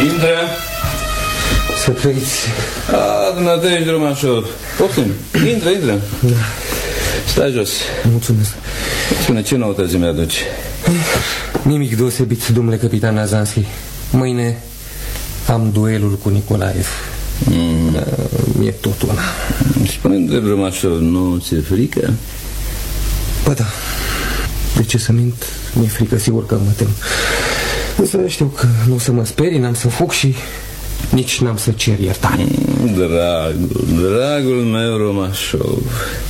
Intră. Să trăiți. Dumneata ești Romașov. Poftim, intră. Da. Stai jos. Mulțumesc. Spune, ce noutăți mi-aduci? Nimic deosebit, domnule capitan Nazanski. Mâine am duelul cu Nicolaev. E tot una. Spune-mi, Romașov, nu ți-e frică? Bă, da. De ce să mint? Mi-e frică, sigur că mă tem. Însă știu că nu o să mă sperii, n-am să fug și nici n-am să cer iertare. Dragul meu Romașov,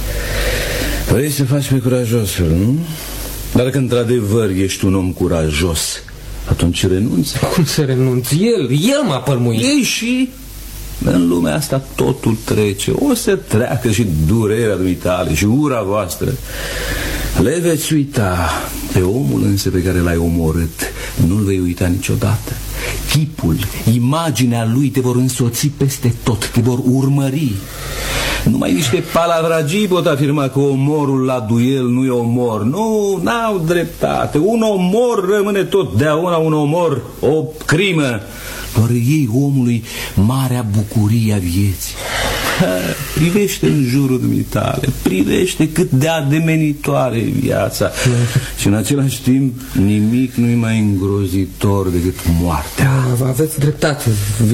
vrei să faci pe curajosul, nu? Dar dacă într-adevăr ești un om curajos, atunci renunți. Cum să renunț? El m-a pălmuit. Ei și în lumea asta totul trece. O să treacă și durerea dumitale și ura voastră. Le veți uita. Pe omul însă pe care l-ai omorât nu-l vei uita niciodată. Chipul, imaginea lui te vor însoți peste tot, te vor urmări. Numai niște palavragii pot afirma că omorul la duel nu e omor. Nu, n-au dreptate. Un omor rămâne totdeauna un omor, o crimă. Doar ei omului marea bucurie a vieții. Privește în jurul dumitale, privește cât de ademenitoare e viața. Și în același timp nimic nu e mai îngrozitor decât moartea. Aveți dreptate,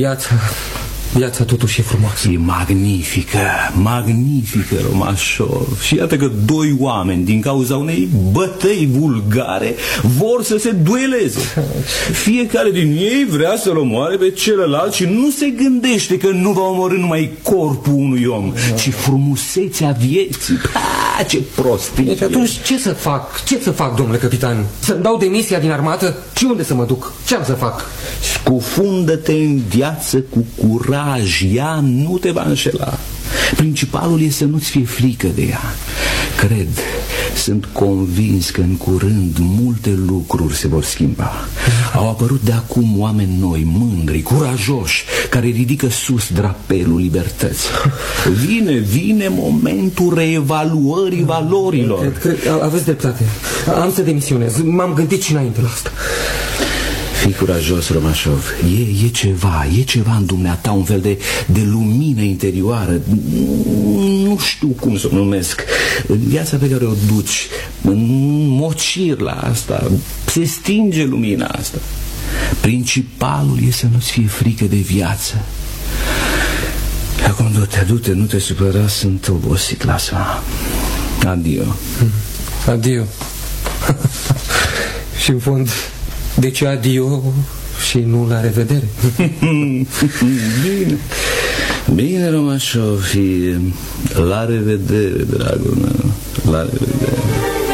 viața totuși e frumoasă. E magnifică, Romașov. Și iată că doi oameni, din cauza unei bătăi vulgare, vor să se dueleze. Fiecare din ei vrea să-l omoare pe celălalt și nu se gândește că nu va omorî numai corpul unui om, ci frumusețea vieții. Ce prostie. Deci atunci ce să fac? Ce să fac, domnule capitan? Să-mi dau demisia din armată? Și unde să mă duc? Ce am să fac? Scufundă-te în viață cu curaj. Ea nu te va înșela. Principalul e să nu-ți fie frică de ea. Cred, sunt convins că în curând multe lucruri se vor schimba. Au apărut de acum oameni noi, mândri, curajoși, care ridică sus drapelul libertății. Vine momentul reevaluării valorilor. Cred, aveți dreptate. Am să demisionez. M-am gândit și înainte la asta. Fii curajos, Romașov. E ceva în dumneata, un fel de lumină interioară. Nu știu cum să o numesc. În viața pe care o duci, în mocirla asta, se stinge lumina asta. Principalul e să nu-ți fie frică de viață. Acum du-te, nu te supăra, sunt obosit, lasă-mă. Adio. Adio. Și în fond, de ce adio și nu la revedere? Bine, Romașov, și la revedere, dragul meu. La revedere.